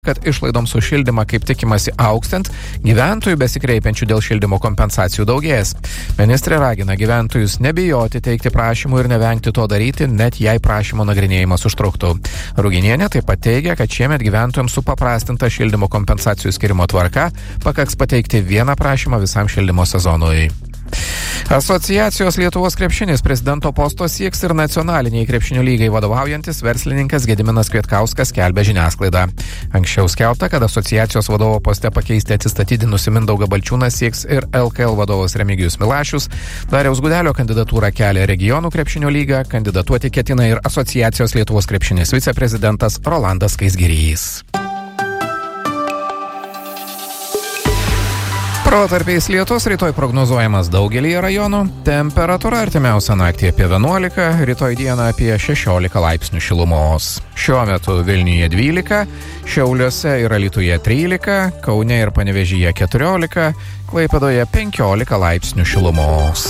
kad išlaidoms už šildymą kaip tikimasi augstant, gyventojų besikreipiančių dėl šildymo kompensacijų daugės. Ministrė ragina gyventojus nebijoti teikti prašymų ir nevengti to daryti, net jei prašymo nagrinėjimas užtruktų. Ruginienė taip pat teigia, kad šiemet gyventojams supaprastinta šildymo kompensacijų skirimo tvarka, pakaks pateikti vieną prašymą visam šildymo sezonui. Asociacijos Lietuvos krepšinis prezidento posto sieks ir nacionaliniai krepšinio lygai vadovaujantis verslininkas Gediminas Kvietkauskas skelbia žiniasklaidą. Anksčiau skelbta, kad asociacijos vadovo poste pakeisti atsistatydinusi Mindaugą Balčiūną sieks ir LKL vadovas Remigijus Milašius. Dariaus Gudelio kandidatūrą kelia regionų krepšinio lyga, kandidatuoti ketina ir asociacijos Lietuvos krepšinis viceprezidentas Rolandas Skaisgirys. Protarpiais lietus, rytoj prognozuojamas daugelį rajonų, temperatūra artimiausią naktį apie 11, rytoj dieną apie 16 laipsnių šilumos. Šiuo metu Vilniuje 12, Šiauliuose ir Alytuje 13, Kaune ir Panevėžyje 14, Klaipėdoje 15 laipsnių šilumos.